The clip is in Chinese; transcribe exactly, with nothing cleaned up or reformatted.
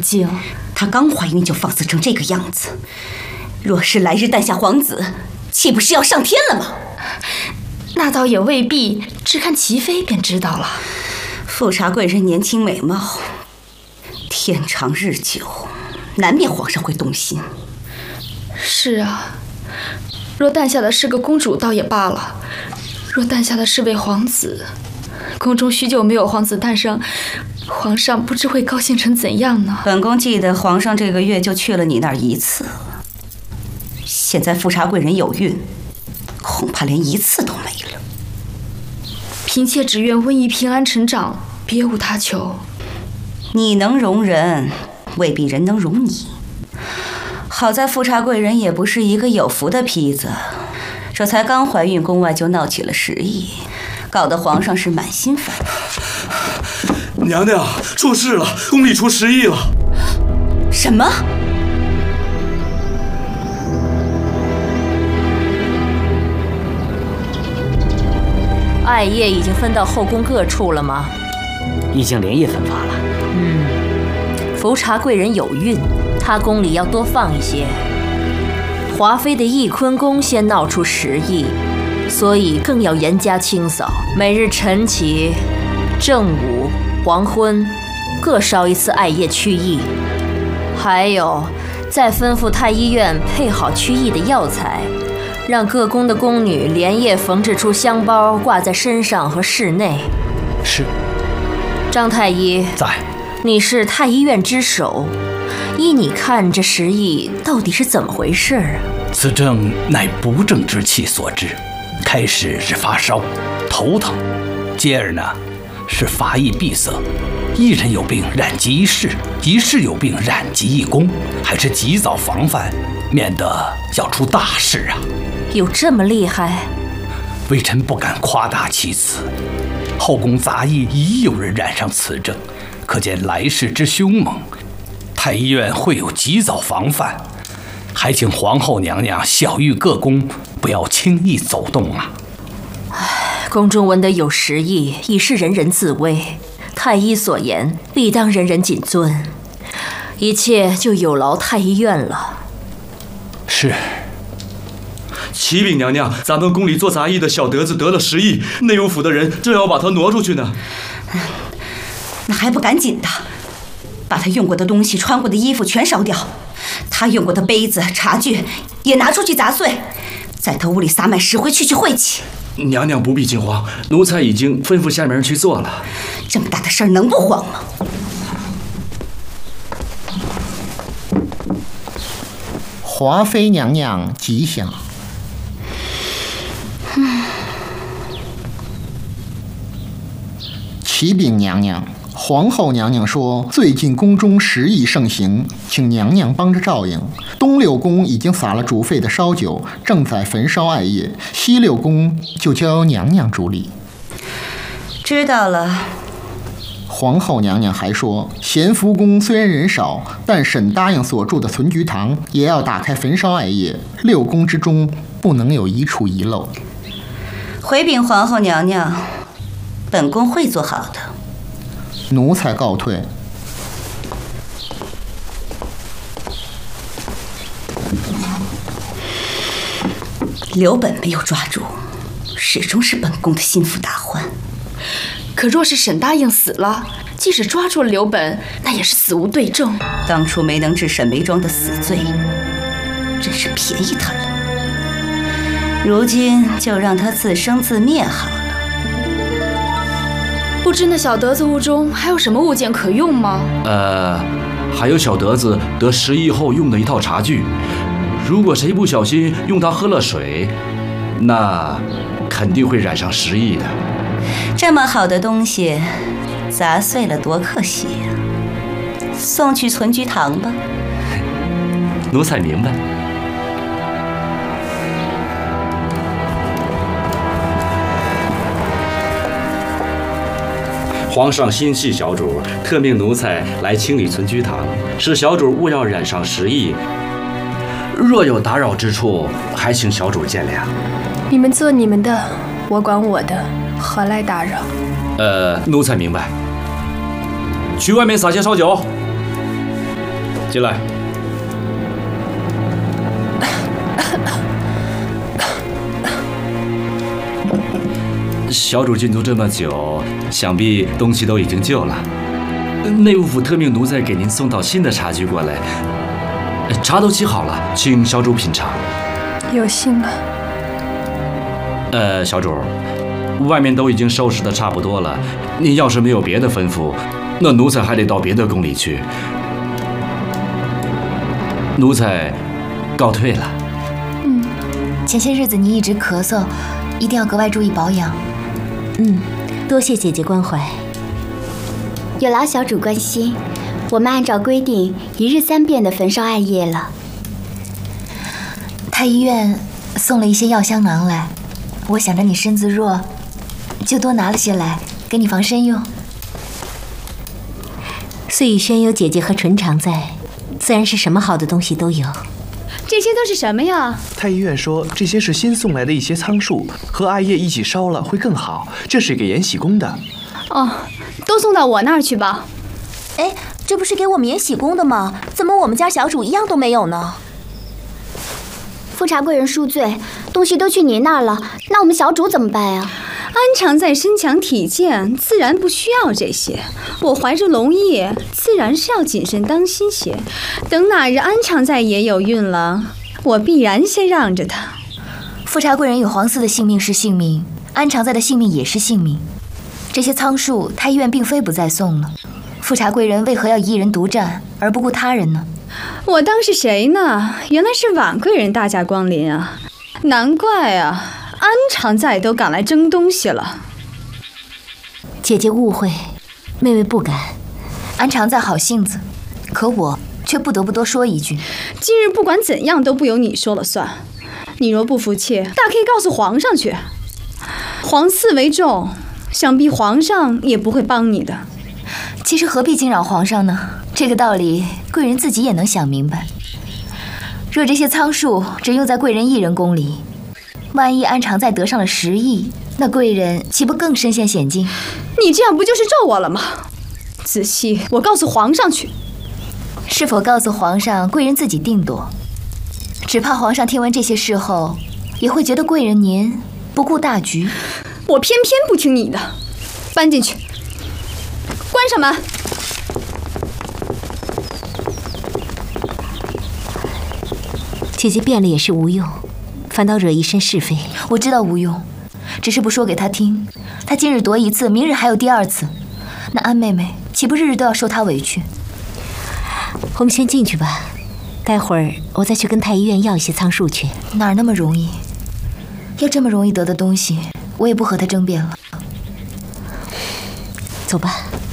敬。 她刚怀孕就放肆成这个样子，若是来日诞下皇子，岂不是要上天了吗？ 那倒也未必，只看齐妃便知道了。 富察贵人年轻美貌，天长日久，难免皇上会动心。 是啊，若诞下的是个公主倒也罢了，若诞下的是位皇子，宫中许久没有皇子诞生，皇上不知会高兴成怎样呢？ 本宫记得皇上这个月就去了你那儿一次，现在富察贵人有孕，恐怕连一次都没了。 嫔妾只愿温宜平安成长，别无他求。 你能容人，未必人能容你。好在富察贵人也不是一个有福的坯子，这才刚怀孕，宫外就闹起了失忆，搞得皇上是满心烦恼。 娘娘出事了，宫里出失忆了。 什么？ 艾叶已经分到后宫各处了吗？ 已经连夜分发了。 嗯，富察贵人有孕，他宫里要多放一些。华妃的翊坤宫先闹出失忆，所以更要严加清扫，每日晨起、正午、黄昏各烧一次艾叶驱疫。还有，再吩咐太医院配好驱疫的药材，让各宫的宫女连夜缝制出香包，挂在身上和室内。 是。 张太医在。 你是太医院之首，依你看，这失忆到底是怎么回事啊？ 此症乃不正之气所致，开始是发烧、头疼，接而呢是发疫闭塞。一人有病染及一室，一室有病染及一宫，还是及早防范，免得要出大事啊！ 有这么厉害？ 微臣不敢夸大其词。后宫杂役已有人染上此症，可见来势之凶猛。太医院会有及早防范，还请皇后娘娘晓谕各宫，不要轻易走动啊！ 唉，宫中闻得有失忆，已是人人自危。太医所言，必当人人谨遵，一切就有劳太医院了。 是。 启禀娘娘，咱们宫里做杂役的小德子得了失忆，内务府的人正要把他挪出去呢。 那还不赶紧的，把他用过的东西、穿过的衣服全烧掉，他用过的杯子、茶具也拿出去砸碎，在他屋里撒满石灰，去去晦气。 娘娘不必惊慌，奴才已经吩咐下面人去做了。 这么大的事儿能不慌吗？ 华妃娘娘吉祥。启禀娘娘，皇后娘娘说，最近宫中时疫盛行，请娘娘帮着照应。东六宫已经撒了煮沸的烧酒，正在焚烧艾叶；西六宫就交娘娘主理。 知道了。 皇后娘娘还说，咸福宫虽然人少，但沈答应所住的存菊堂也要打开焚烧艾叶，六宫之中不能有一处遗漏。 回禀皇后娘娘，本宫会做好的。 奴才告退。 刘本没有抓住，始终是本宫的心腹大患。 可若是沈答应死了，即使抓住了刘本，那也是死无对证。 当初没能治沈眉庄的死罪，真是便宜他了。如今就让他自生自灭好了。 不知那小德子屋中还有什么物件可用吗？ 呃，还有小德子得失忆后用的一套茶具，如果谁不小心用它喝了水，那肯定会染上失忆的。 这么好的东西，砸碎了多可惜呀！送去存菊堂吧。 奴才明白。皇上心系小主，特命奴才来清理存菊堂，使小主勿要染上失忆。若有打扰之处，还请小主见谅。 你们做你们的，我管我的，何来打扰？ 呃，奴才明白。去外面撒些烧酒。 进来。小主禁足这么久，想必东西都已经旧了。内务府特命奴才给您送到新的茶具过来，茶都沏好了，请小主品尝。 有幸了。 呃，小主，外面都已经收拾的差不多了，您要是没有别的吩咐，那奴才还得到别的宫里去。奴才告退了。 嗯，前些日子你一直咳嗽，一定要格外注意保养。 嗯，多谢姐姐关怀。 有劳小主关心，我们按照规定一日三遍的焚烧艾叶了。 太医院送了一些药香囊来，我想着你身子弱，就多拿了些来给你防身用。 碎玉轩有姐姐和纯常在，自然是什么好的东西都有。 这些都是什么呀？ 太医院说这些是新送来的一些仓树，和艾叶一起烧了会更好，这是给延禧宫的。 哦，都送到我那儿去吧。 哎，这不是给我们延禧宫的吗？怎么我们家小主一样都没有呢？ 富察贵人恕罪，东西都去您那儿了，那我们小主怎么办呀？ 安常在身强体健，自然不需要这些。我怀着龙翼，自然是要谨慎当心些。等哪日安常在也有孕了，我必然先让着他。 富察贵人与皇嗣的性命是性命，安常在的性命也是性命。这些仓树，太医院并非不再送了。富察贵人为何要一人独占，而不顾他人呢？ 我当是谁呢？原来是婉贵人大驾光临啊！难怪啊，安常在都赶来争东西了。 姐姐误会，妹妹不敢。 安常在好性子，可我却不得不多说一句： 今日不管怎样都不由你说了算。你若不服气，大可以告诉皇上去。皇嗣为重，想必皇上也不会帮你的。 其实何必惊扰皇上呢？这个道理，贵人自己也能想明白。若这些仓树只用在贵人一人宫里，万一安常在得上了实意，那贵人岂不更身陷险境？ 你这样不就是咒我了吗？仔细，我告诉皇上去。 是否告诉皇上，贵人自己定夺。只怕皇上听闻这些事后，也会觉得贵人您不顾大局。 我偏偏不听你的，搬进去，关上门。 姐姐变了也是无用，反倒惹一身是非。 我知道无用，只是不说给她听。她今日夺一次，明日还有第二次，那安妹妹岂不日日都要受她委屈？ 我们先进去吧，待会儿我再去跟太医院要一些仓树去。 哪儿那么容易？要这么容易得的东西，我也不和她争辩了。 走吧。